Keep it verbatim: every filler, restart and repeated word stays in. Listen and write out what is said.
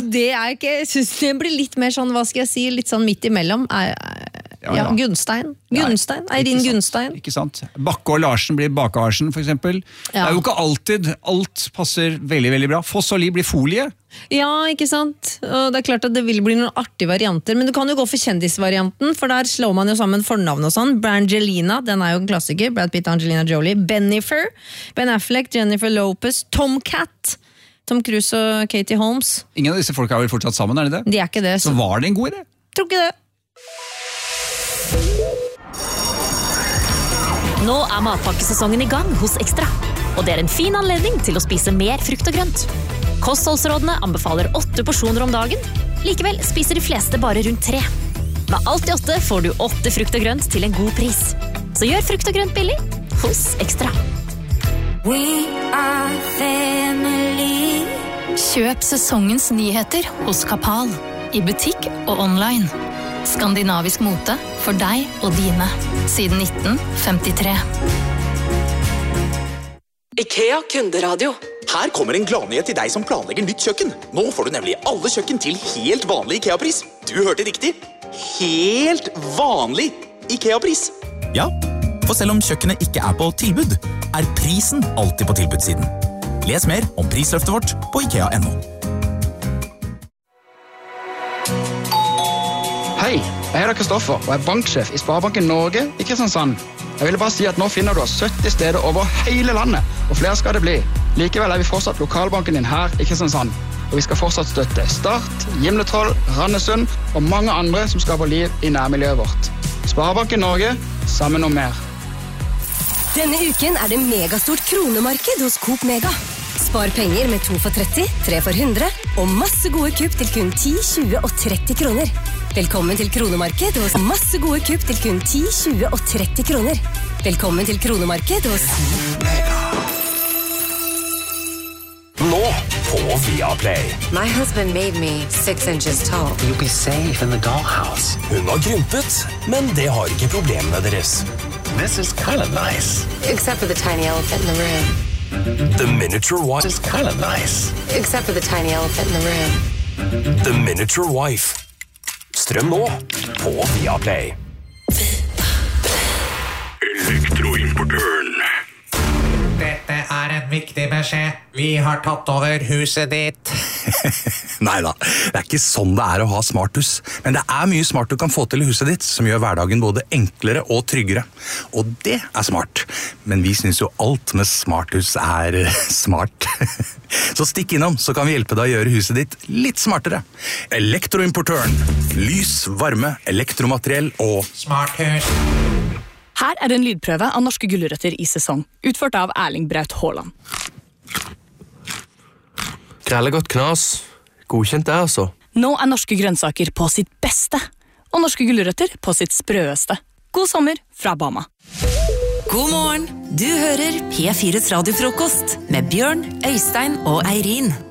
Og det er ikke, jeg synes det blir litt mer sånn, hva skal jeg si, litt sånn midt imellom. Er, ja, ja. Gunstein. Gunstein. Nei, Eirin Gunstein. Ikke sant. Bakke og Larsen blir Bakke-Arsen, for eksempel. Ja. Det er jo ikke alltid alt passer veldig, veldig bra. Foss og Li blir Folie. Ja, ikke sant. Og det er klart at det vil bli noen artige varianter, men du kan jo gå for kjendisvarianten, for der slår man jo sammen fornavn og sånn. Brangelina, den er jo en klassiker. Brad Pitt, Angelina Jolie. Bennifer, Ben Affleck, Jennifer Lopez, Tomcat, Tom Cruise og Katie Holmes. Ingen av disse folk er vel fortsatt sammen, er det det? De er ikke det. Så, så var det en god idé? Tror ikke det. Nå er matpakkesesongen i gang hos Ekstra, og det er en fin anledning til å spise mer frukt og grønt. Kostholdsrådene anbefaler åtte porsjoner om dagen, likevel spiser de fleste bare rundt tre. Med alt i åtte får du åtte frukt og grønt til en god pris. Så gjør frukt og grønt billig hos Ekstra. We are family. Kjøp sesongens nyheter hos Kapal, i butikk og online. Skandinavisk mote for deg og dine, siden nitten femtitre. IKEA kunderadio. Her kommer en gladnyhet til deg som planlegger nytt kjøkken. Nå får du nemlig alle kjøkken til helt vanlig IKEA-pris. Du hørte riktig. Helt vanlig IKEA-pris. Ja, for selv om kjøkkenet ikke er på tilbud, er prisen alltid på tilbudssiden. Les mer om prisløftet vårt på ikea punktum no. Hei, jeg heter Kristoffer og er banksjef i Sparebanken Norge i Kristiansand. Jeg ville bare si at nå finner du oss sytti steder over hele landet, og flere skal det bli. Likevel er vi fortsatt lokalbanken din her i Kristiansand, og vi skal fortsatt støtte Start, Gimletroll, Randesund og mange andre som skaper liv i nærmiljøet vårt. Sparebanken Norge, sammen om mer. Denne uken er det megastort kronemarked hos Coop Mega. Spar penger med to for tretti, tre for hundre, og masse gode kupp til kun ti, tjue og tretti kroner. Velkommen til kronemarked hos masse gode kupp til kun ti, tjue og tretti kroner. Velkommen til kronemarked hos Mega. Nå på Viaplay. My husband made me six inches tall. You'll be safe in the dollhouse. Hun har krympet, men det har ikke problemene deres. This is kind of nice. Except for the tiny elephant in the room. The Miniature Wife is kind of nice. Except for the tiny elephant in the room. The Miniature Wife. Strøm nå på Viaplay. Elektroimportøren. Dette er en viktig beskjed. Vi har tatt over huset ditt. Neida, det er ikke sånn det er å ha smarthus. Men det er mye smart du kan få til i huset ditt, som gjør hverdagen både enklere og tryggere. Og det er smart. Men vi synes jo alt med smarthus er smart. Så stikk innom, så kan vi hjelpe deg å gjøre huset ditt litt smartere. Elektroimportøren. Lys, varme, elektromateriell og smarthus. Her er en lydprøve av norske gulrøtter i sesong, utført av Erling Braut Haaland. Krellegodt knas. Godkjent det, altså. Nå er norske grønnsaker på sitt beste, og norske gulrøtter på sitt sprøeste. God sommer fra Bama. God morgen, du hører P fires radiofrokost med Bjørn, Øystein og Eirin.